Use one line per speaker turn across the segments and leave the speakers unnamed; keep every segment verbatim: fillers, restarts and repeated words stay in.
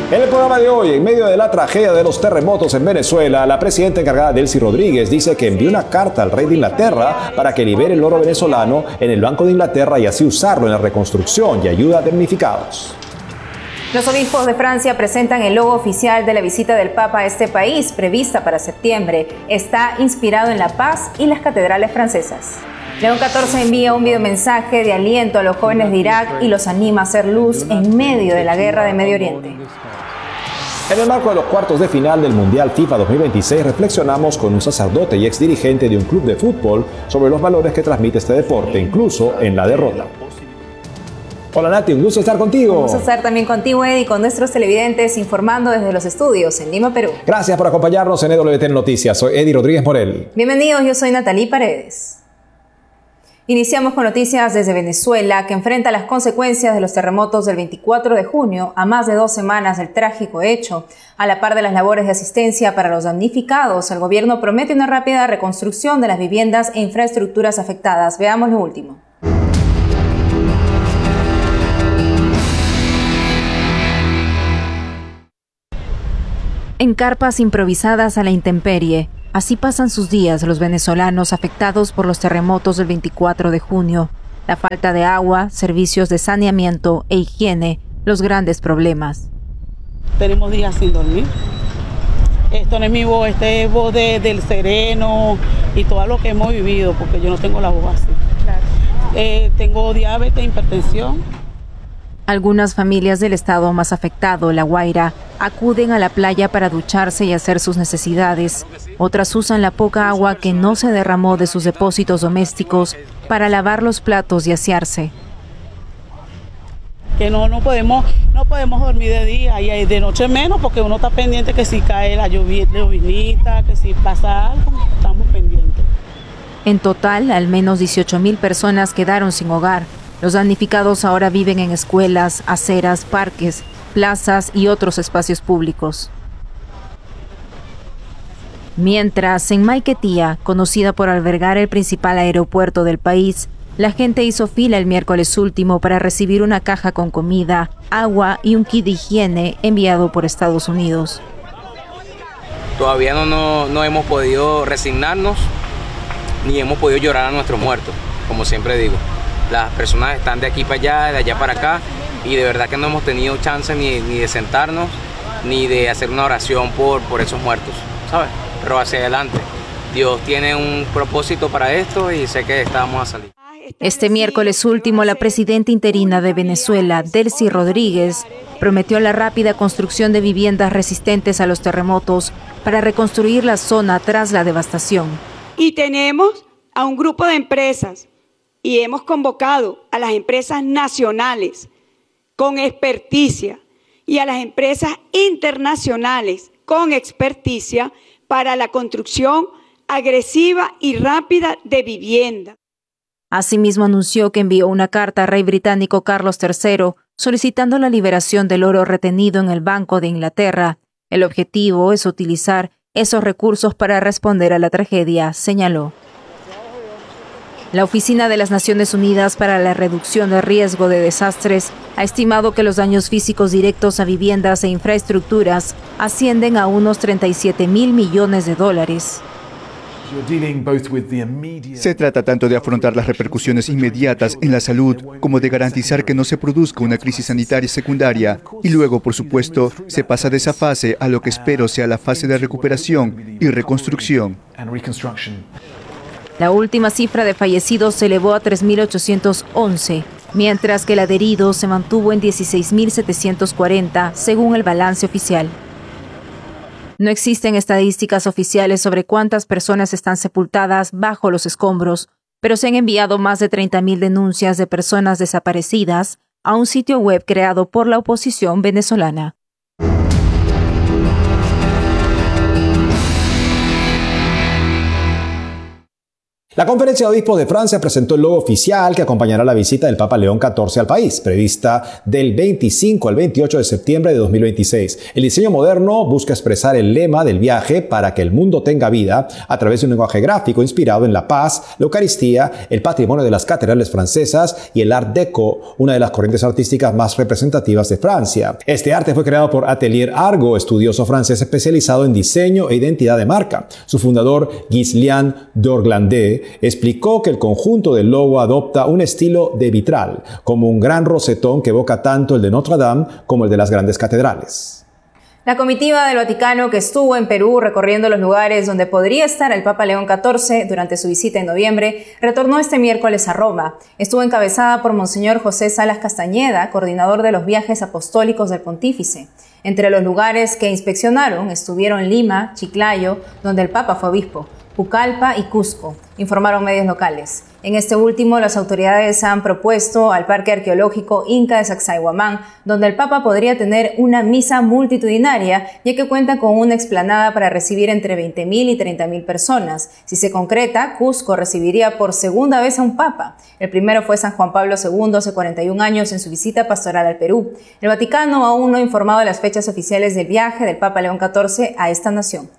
En el programa de hoy, en medio de la tragedia de los terremotos en Venezuela, la presidenta encargada Delcy Rodríguez dice que envió una carta al rey de Inglaterra para que libere el oro venezolano en el Banco de Inglaterra y así usarlo en la reconstrucción y ayuda a damnificados.
Los obispos de Francia presentan el logo oficial de la visita del Papa a este país, prevista para septiembre. Está inspirado en la paz y las catedrales francesas. León catorce envía un videomensaje de aliento a los jóvenes de Irak y los anima a hacer luz en medio de la guerra de Medio Oriente.
En el marco de los cuartos de final del Mundial FIFA dos mil veintiséis, reflexionamos con un sacerdote y exdirigente de un club de fútbol sobre los valores que transmite este deporte, incluso en la derrota. Hola Nati, un gusto estar contigo.
Un gusto estar también contigo, Eddie, con nuestros televidentes informando desde los estudios en Lima, Perú.
Gracias por acompañarnos en E W T N Noticias. Soy Eddie Rodríguez Morel.
Bienvenidos, yo soy Natalie Paredes. Iniciamos con noticias desde Venezuela, que enfrenta las consecuencias de los terremotos del veinticuatro de junio, a más de dos semanas del trágico hecho. A la par de las labores de asistencia para los damnificados, el gobierno promete una rápida reconstrucción de las viviendas e infraestructuras afectadas. Veamos lo último. En carpas improvisadas a la intemperie, así pasan sus días los venezolanos afectados por los terremotos del veinticuatro de junio. La falta de agua, servicios de saneamiento e higiene, los grandes problemas.
Tenemos días sin dormir. Esto no es mi voz, este es voz de, del sereno y todo lo que hemos vivido, porque yo no tengo la voz así. Claro. Eh, tengo diabetes, hipertensión.
Algunas familias del estado más afectado, La Guaira, acuden a la playa para ducharse y hacer sus necesidades. Otras usan la poca agua que no se derramó de sus depósitos domésticos para lavar los platos y asearse.
Que no, no podemos, no podemos dormir de día y de noche menos, porque uno está pendiente que si cae la llovinita, que si pasa algo, estamos pendientes.
En total, al menos dieciocho mil personas quedaron sin hogar. Los damnificados ahora viven en escuelas, aceras, parques, plazas y otros espacios públicos. Mientras, en Maiquetía, conocida por albergar el principal aeropuerto del país, la gente hizo fila el miércoles último para recibir una caja con comida, agua y un kit de higiene enviado por Estados Unidos.
Todavía no, no, no hemos podido resignarnos ni hemos podido llorar a nuestros muertos, como siempre digo. Las personas están de aquí para allá, de allá para acá, y de verdad que no hemos tenido chance ni, ni de sentarnos, ni de hacer una oración por, por esos muertos, ¿sabes? Pero hacia adelante. Dios tiene un propósito para esto y sé que estamos a salir.
Este miércoles último, la presidenta interina de Venezuela, Delcy Rodríguez, prometió la rápida construcción de viviendas resistentes a los terremotos para reconstruir la zona tras la devastación.
Y tenemos a un grupo de empresas y hemos convocado a las empresas nacionales con experticia y a las empresas internacionales con experticia para la construcción agresiva y rápida de vivienda.
Asimismo, anunció que envió una carta al rey británico Carlos tercero solicitando la liberación del oro retenido en el Banco de Inglaterra. El objetivo es utilizar esos recursos para responder a la tragedia, señaló. La Oficina de las Naciones Unidas para la Reducción del Riesgo de Desastres ha estimado que los daños físicos directos a viviendas e infraestructuras ascienden a unos treinta y siete mil millones de dólares.
Se trata tanto de afrontar las repercusiones inmediatas en la salud como de garantizar que no se produzca una crisis sanitaria secundaria y luego, por supuesto, se pasa de esa fase a lo que espero sea la fase de recuperación y reconstrucción.
La última cifra de fallecidos se elevó a tres mil ochocientos once, mientras que la de heridos se mantuvo en dieciséis mil setecientos cuarenta, según el balance oficial. No existen estadísticas oficiales sobre cuántas personas están sepultadas bajo los escombros, pero se han enviado más de treinta mil denuncias de personas desaparecidas a un sitio web creado por la oposición venezolana.
La Conferencia de Obispos de Francia presentó el logo oficial que acompañará la visita del Papa León catorce al país, prevista del veinticinco al veintiocho de septiembre de dos mil veintiséis. El diseño moderno busca expresar el lema del viaje para que el mundo tenga vida a través de un lenguaje gráfico inspirado en la paz, la Eucaristía, el patrimonio de las catedrales francesas y el Art Deco, una de las corrientes artísticas más representativas de Francia. Este arte fue creado por Atelier Argo, estudioso francés especializado en diseño e identidad de marca. Su fundador, Ghislain d'Orglandé, explicó que el conjunto del logo adopta un estilo de vitral, como un gran rosetón que evoca tanto el de Notre Dame como el de las grandes catedrales.
La comitiva del Vaticano que estuvo en Perú recorriendo los lugares donde podría estar el Papa León catorce durante su visita en noviembre, retornó este miércoles a Roma. Estuvo encabezada por Monseñor José Salas Castañeda, coordinador de los viajes apostólicos del Pontífice. Entre los lugares que inspeccionaron estuvieron Lima, Chiclayo, donde el Papa fue obispo, Pucallpa y Cusco, informaron medios locales. En este último, las autoridades han propuesto al Parque Arqueológico Inca de Sacsayhuamán, donde el Papa podría tener una misa multitudinaria, ya que cuenta con una explanada para recibir entre veinte mil y treinta mil personas. Si se concreta, Cusco recibiría por segunda vez a un Papa. El primero fue San Juan Pablo segundo hace cuarenta y un años en su visita pastoral al Perú. El Vaticano aún no ha informado de las fechas oficiales del viaje del Papa León catorce a esta nación.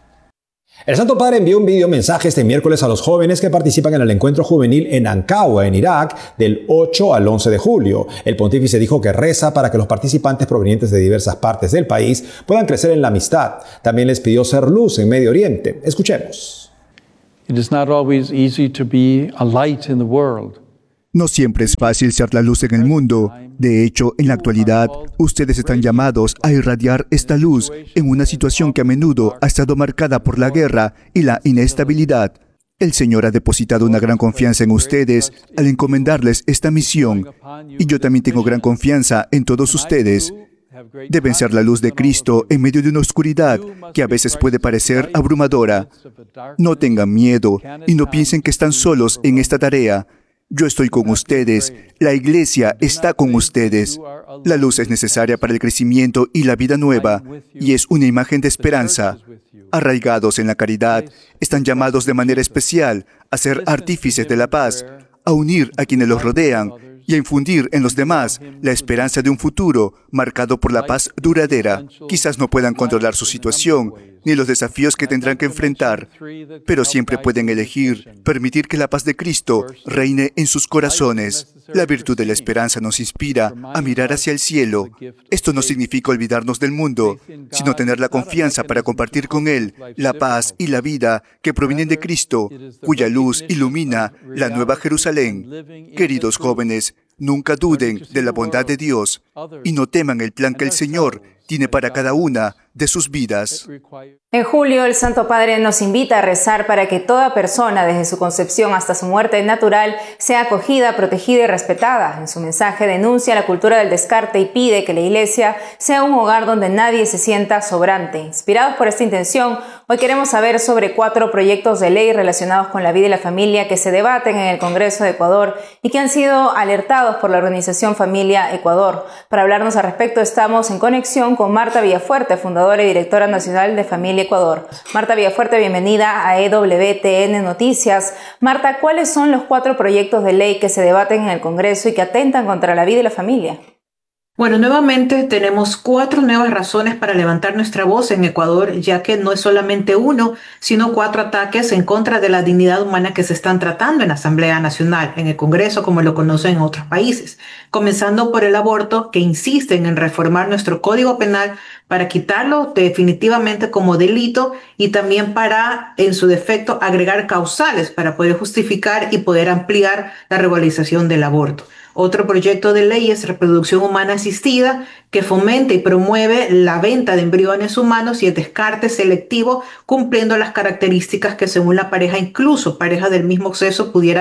El Santo Padre envió un video mensaje este miércoles a los jóvenes que participan en el encuentro juvenil en Ankawa, en Irak, del ocho al once de julio. El pontífice dijo que reza para que los participantes provenientes de diversas partes del país puedan crecer en la amistad. También les pidió ser luz en Medio Oriente. Escuchemos.
It is not always easy to be a light in the world.
No siempre es fácil ser la luz en el mundo. De hecho, en la actualidad, ustedes están llamados a irradiar esta luz en una situación que a menudo ha estado marcada por la guerra y la inestabilidad. El Señor ha depositado una gran confianza en ustedes al encomendarles esta misión, y yo también tengo gran confianza en todos ustedes. Deben ser la luz de Cristo en medio de una oscuridad que a veces puede parecer abrumadora. No tengan miedo y no piensen que están solos en esta tarea. Yo estoy con ustedes, la Iglesia está con ustedes. La luz es necesaria para el crecimiento y la vida nueva, y es una imagen de esperanza. Arraigados en la caridad, están llamados de manera especial a ser artífices de la paz, a unir a quienes los rodean y a infundir en los demás la esperanza de un futuro marcado por la paz duradera. Quizás no puedan controlar su situación, ni los desafíos que tendrán que enfrentar, pero siempre pueden elegir permitir que la paz de Cristo reine en sus corazones. La virtud de la esperanza nos inspira a mirar hacia el cielo. Esto no significa olvidarnos del mundo, sino tener la confianza para compartir con Él la paz y la vida que provienen de Cristo, cuya luz ilumina la Nueva Jerusalén. Queridos jóvenes, nunca duden de la bondad de Dios y no teman el plan que el Señor tiene para cada una de sus vidas.
En julio, el Santo Padre nos invita a rezar para que toda persona, desde su concepción hasta su muerte natural, sea acogida, protegida y respetada. En su mensaje denuncia la cultura del descarte y pide que la Iglesia sea un hogar donde nadie se sienta sobrante. Inspirados por esta intención, hoy queremos saber sobre cuatro proyectos de ley relacionados con la vida y la familia que se debaten en el Congreso de Ecuador y que han sido alertados por la organización Familia Ecuador. Para hablarnos al respecto, estamos en conexión con Marta Villafuerte, fundadora y directora nacional de Familia Ecuador. Marta Villafuerte, bienvenida a E W T N Noticias. Marta, ¿cuáles son los cuatro proyectos de ley que se debaten en el Congreso y que atentan contra la vida y la familia?
Bueno, nuevamente tenemos cuatro nuevas razones para levantar nuestra voz en Ecuador, ya que no es solamente uno, sino cuatro ataques en contra de la dignidad humana que se están tratando en la Asamblea Nacional, en el Congreso, como lo conocen en otros países. Comenzando por el aborto, que insisten en reformar nuestro Código Penal para quitarlo definitivamente como delito y también para, en su defecto, agregar causales para poder justificar y poder ampliar la regularización del aborto. Otro proyecto de ley es reproducción humana asistida, que fomenta y promueve la venta de embriones humanos y el descarte selectivo, cumpliendo las características que según la pareja, incluso parejas del mismo sexo, pudieran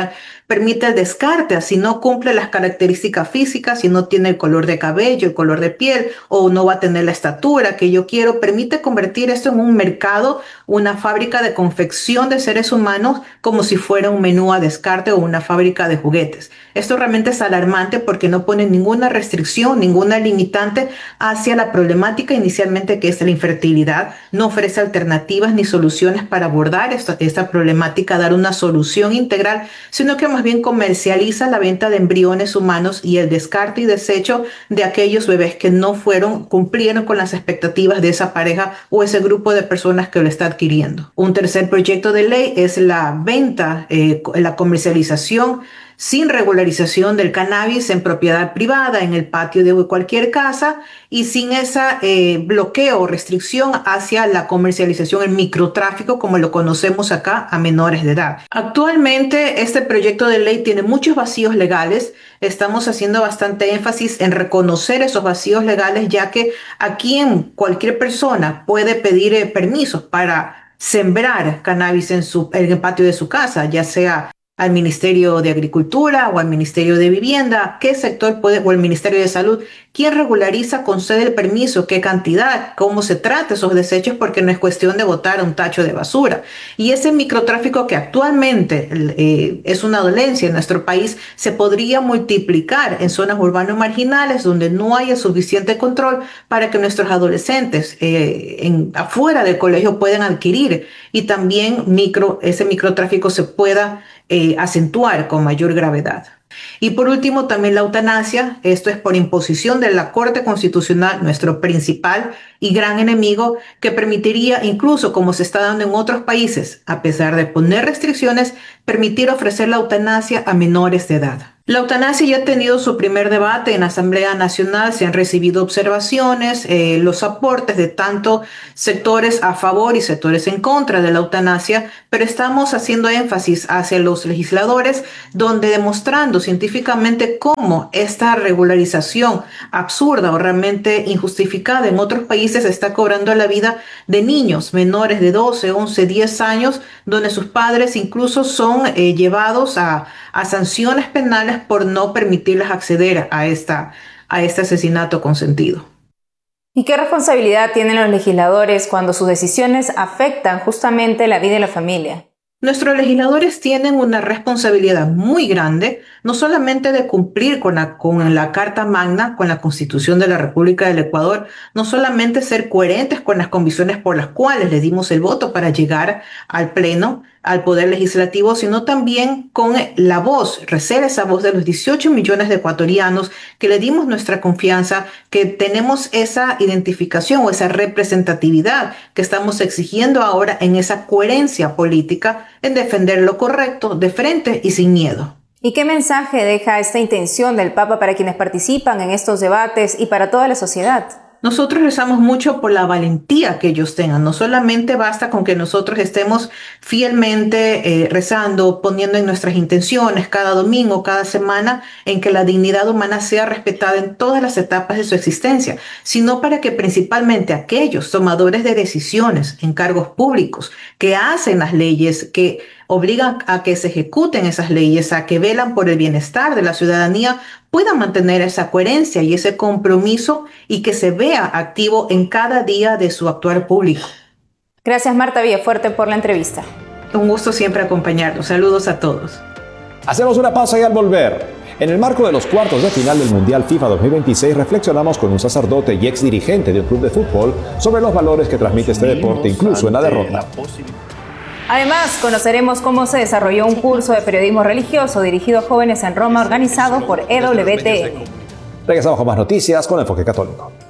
permite el descarte, si no cumple las características físicas, si no tiene el color de cabello, el color de piel o no va a tener la estatura que yo quiero, permite convertir esto en un mercado, una fábrica de confección de seres humanos como si fuera un menú a descarte o una fábrica de juguetes. Esto realmente es alarmante porque no pone ninguna restricción, ninguna limitante hacia la problemática inicialmente que es la infertilidad, no ofrece alternativas ni soluciones para abordar esta, esta problemática, dar una solución integral, sino que más bien comercializa la venta de embriones humanos y el descarte y desecho de aquellos bebés que no fueron, cumplieron con las expectativas de esa pareja o ese grupo de personas que lo está adquiriendo. Un tercer proyecto de ley es la venta, eh, la comercialización sin regularización del cannabis en propiedad privada, en el patio de cualquier casa y sin ese eh, bloqueo o restricción hacia la comercialización, el microtráfico, como lo conocemos acá, a menores de edad. Actualmente, este proyecto de ley tiene muchos vacíos legales. Estamos haciendo bastante énfasis en reconocer esos vacíos legales, ya que aquí en cualquier persona puede pedir eh, permisos para sembrar cannabis en, su, en el patio de su casa, ya sea al Ministerio de Agricultura o al Ministerio de Vivienda, qué sector puede, o el Ministerio de Salud, quién regulariza, concede el permiso, qué cantidad, cómo se trata esos desechos, porque no es cuestión de botar a un tacho de basura. Y ese microtráfico que actualmente eh, es una dolencia en nuestro país, se podría multiplicar en zonas urbanas marginales donde no haya suficiente control para que nuestros adolescentes eh, en, afuera del colegio puedan adquirir y también micro, ese microtráfico se pueda Eh, acentuar con mayor gravedad. Y por último, también la eutanasia. Esto es por imposición de la Corte Constitucional, nuestro principal y gran enemigo, que permitiría, incluso como se está dando en otros países, a pesar de poner restricciones, permitir ofrecer la eutanasia a menores de edad. La eutanasia ya ha tenido su primer debate en la Asamblea Nacional, se han recibido observaciones, eh, los aportes de tanto sectores a favor y sectores en contra de la eutanasia, pero estamos haciendo énfasis hacia los legisladores, donde demostrando científicamente cómo esta regularización absurda o realmente injustificada en otros países está cobrando la vida de niños menores de doce, once, diez años, donde sus padres incluso son eh, llevados a, a sanciones penales por no permitirles acceder a, esta, a este asesinato consentido.
¿Y qué responsabilidad tienen los legisladores cuando sus decisiones afectan justamente la vida y la familia?
Nuestros legisladores tienen una responsabilidad muy grande, no solamente de cumplir con la, con la Carta Magna, con la Constitución de la República del Ecuador, no solamente ser coherentes con las convicciones por las cuales le dimos el voto para llegar al Pleno, al Poder Legislativo, sino también con la voz, ser esa voz de los dieciocho millones de ecuatorianos que le dimos nuestra confianza, que tenemos esa identificación o esa representatividad que estamos exigiendo ahora en esa coherencia política, en defender lo correcto de frente y sin miedo.
¿Y qué mensaje deja esta intención del Papa para quienes participan en estos debates y para toda la sociedad?
Nosotros rezamos mucho por la valentía que ellos tengan. No solamente basta con que nosotros estemos fielmente eh, rezando, poniendo en nuestras intenciones cada domingo, cada semana, en que la dignidad humana sea respetada en todas las etapas de su existencia, sino para que principalmente aquellos tomadores de decisiones en cargos públicos que hacen las leyes, que obligan a que se ejecuten esas leyes, a que velan por el bienestar de la ciudadanía, puedan mantener esa coherencia y ese compromiso y que se vea activo en cada día de su actuar público.
Gracias, Marta Villafuerte, por la entrevista.
Un gusto siempre acompañarlos. Saludos a todos.
Hacemos una pausa y al volver, en el marco de los cuartos de final del Mundial FIFA dos mil veintiséis, reflexionamos con un sacerdote y ex dirigente de un club de fútbol sobre los valores que transmite este deporte, incluso en la derrota.
Además, conoceremos cómo se desarrolló un curso de periodismo religioso dirigido a jóvenes en Roma organizado por E W T N.
Regresamos con más noticias con Enfoque Católico.